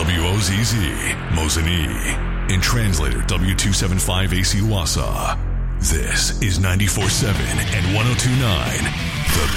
WOZZ, Mosinee. And translator W275AC Wausau. This is 94.7 and 102.9, The